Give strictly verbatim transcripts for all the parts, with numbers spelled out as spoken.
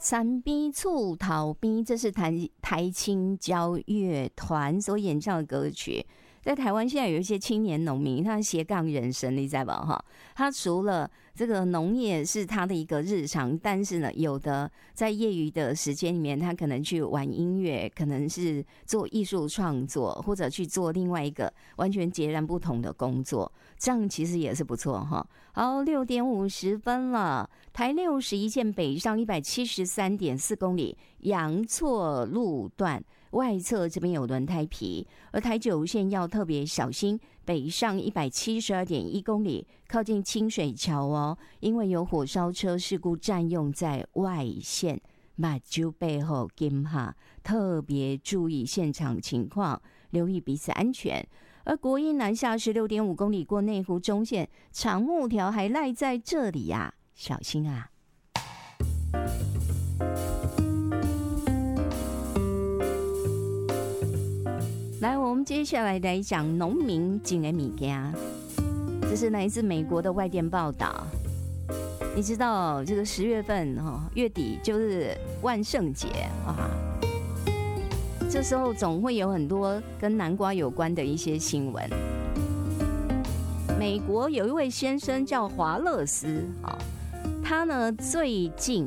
山边厝头边，这是台台青交乐团所演唱的歌曲。在台湾现在有一些青年农民，他斜杠人生，你知道吧？哈，他除了这个农业是他的一个日常，但是呢，有的在业余的时间里面，他可能去玩音乐，可能是做艺术创作，或者去做另外一个完全截然不同的工作，这样其实也是不错哈。好，六点五十分了，台六十一线北上一百七十三点四公里，阳错路段。外侧这边有轮胎皮，而台九线要特别小心，北上一百七十二点一公里，靠近清水桥哦，因为有火烧车事故占用在外线，目睭背后跟哈，特别注意现场情况，留意彼此安全。而国一南下十六点五公里过内湖中线，长木条还赖在这里啊，小心啊！来，我们接下来来讲农民种的物件，这是来自美国的外电报道。你知道这个十月份哈、哦、月底就是万圣节啊，这时候总会有很多跟南瓜有关的一些新闻。美国有一位先生叫华勒斯啊，他呢最近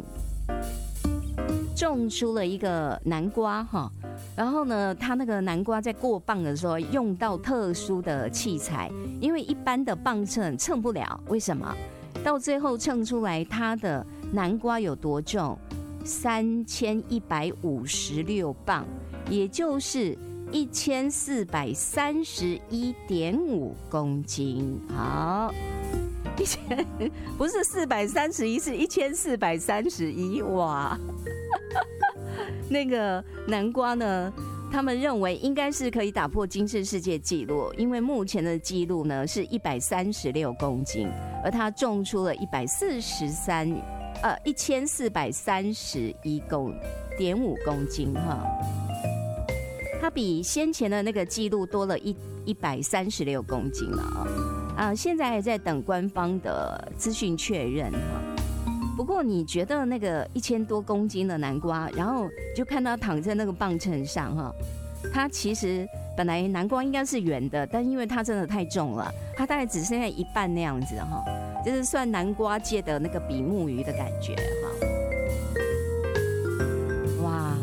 种出了一个南瓜哈。然后呢，他那个南瓜在过磅的时候用到特殊的器材，因为一般的磅秤称不了。为什么？到最后称出来，它的南瓜有多重？三千一百五十六磅，也就是一千四百三十一点五公斤。好，一千不是四百三十一，是一千四百三十一。哇！那个南瓜呢，他们认为应该是可以打破金氏世界纪录，因为目前的纪录呢是一百三十六公斤，而他种出了一百四十三，呃，一千四百三十一公点五公斤哈，他比先前的那个纪录多了一一百三十六公斤了啊！啊，现在还在等官方的资讯确认哈。不过你觉得那个一千多公斤的南瓜，然后就看它躺在那个磅秤上哈，它其实本来南瓜应该是圆的，但因为它真的太重了，它大概只剩下一半那样子哈，就是算南瓜界的那个比目鱼的感觉哈。哇，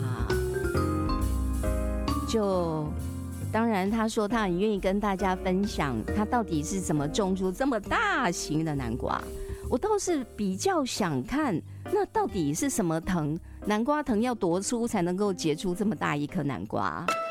就当然他说他很愿意跟大家分享他到底是怎么种出这么大型的南瓜。我倒是比较想看，那到底是什么藤？南瓜藤要多粗才能够结出这么大一颗南瓜？